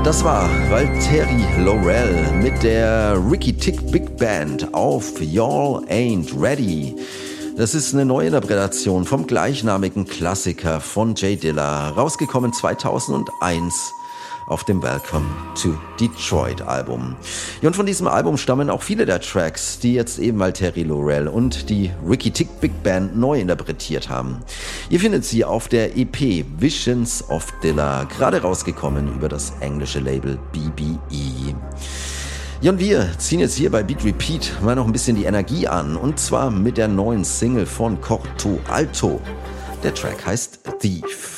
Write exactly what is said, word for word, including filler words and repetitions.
Das war Valtteri Laurel mit der Ricky Tick Big Band auf Y'all Ain't Ready. Das ist eine Neuinterpretation vom gleichnamigen Klassiker von J Dilla, rausgekommen zweitausendeins auf dem Welcome to Detroit Album. Ja, und von diesem Album stammen auch viele der Tracks, die jetzt eben Valtteri Laurel und die Ricky Tick Big Band neu interpretiert haben. Ihr findet sie auf der E P Visions of Dilla, gerade rausgekommen über das englische Label B B E. Ja, und wir ziehen jetzt hier bei Beat Repeat mal noch ein bisschen die Energie an, und zwar mit der neuen Single von Corto Alto. Der Track heißt Thief.